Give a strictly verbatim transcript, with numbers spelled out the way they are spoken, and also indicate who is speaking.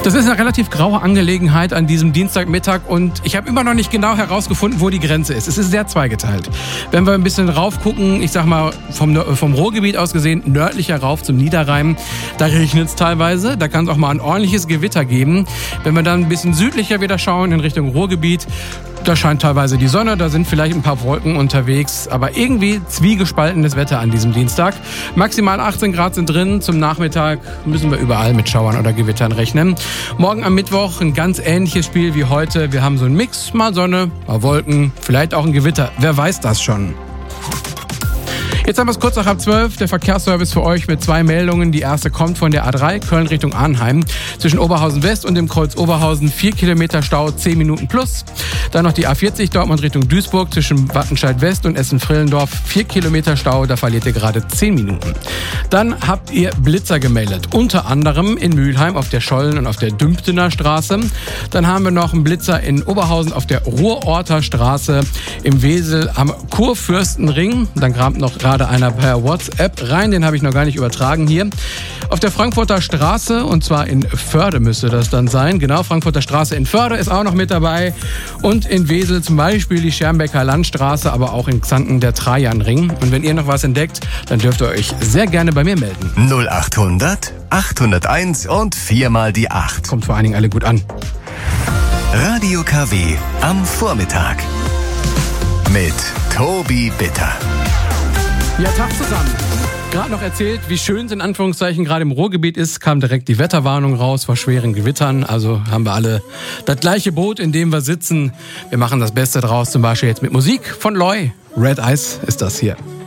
Speaker 1: Das ist eine relativ graue Angelegenheit an diesem Dienstagmittag und ich habe immer noch nicht genau herausgefunden, wo die Grenze ist. Es ist sehr zweigeteilt. Wenn wir ein bisschen rauf gucken, ich sag mal vom, vom Ruhrgebiet aus gesehen, nördlicher rauf zum Niederrhein, da regnet es teilweise. Da kann es auch mal ein ordentliches Gewitter geben. Wenn wir dann ein bisschen südlicher wieder schauen in Richtung Ruhrgebiet, da scheint teilweise die Sonne, da sind vielleicht ein paar Wolken unterwegs, aber irgendwie zwiegespaltenes Wetter an diesem Dienstag. Maximal achtzehn Grad sind drin, zum Nachmittag müssen wir überall mit Schauern oder Gewittern rechnen. Morgen am Mittwoch ein ganz ähnliches Spiel wie heute. Wir haben so einen Mix, mal Sonne, mal Wolken, vielleicht auch ein Gewitter, wer weiß das schon. Jetzt haben wir es kurz nach halb zwölf, der Verkehrsservice für euch mit zwei Meldungen. Die erste kommt von der A drei, Köln Richtung Arnheim. Zwischen Oberhausen West und dem Kreuz Oberhausen vier Kilometer Stau, zehn Minuten plus. Dann noch die A vierzig, Dortmund Richtung Duisburg, zwischen Wattenscheid West und Essen-Frillendorf, vier Kilometer Stau, da verliert ihr gerade zehn Minuten. Dann habt ihr Blitzer gemeldet, unter anderem in Mülheim auf der Schollen und auf der Dümptener Straße. Dann haben wir noch einen Blitzer in Oberhausen auf der Ruhrorter Straße, im Wesel am Kurfürstenring. Dann kramt noch gerade einer per WhatsApp rein, den habe ich noch gar nicht übertragen hier. Auf der Frankfurter Straße, und zwar in Förde müsste das dann sein. Genau, Frankfurter Straße in Förde ist auch noch mit dabei. Und in Wesel zum Beispiel die Schermbecker Landstraße, aber auch in Xanten der Trajanring. Und wenn ihr noch was entdeckt, dann dürft ihr euch sehr gerne bei mir melden.
Speaker 2: null achthundert, achthunderteins und viermal die acht.
Speaker 1: Kommt vor allen Dingen alle gut an.
Speaker 2: Radio K W am Vormittag. Mit Tobi Bitter.
Speaker 1: Ja, Tag zusammen. Gerade noch erzählt, wie schön es in Anführungszeichen gerade im Ruhrgebiet ist, kam direkt die Wetterwarnung raus vor schweren Gewittern. Also haben wir alle das gleiche Boot, in dem wir sitzen. Wir machen das Beste draus, zum Beispiel jetzt mit Musik von Loy. Red Eyes ist das hier.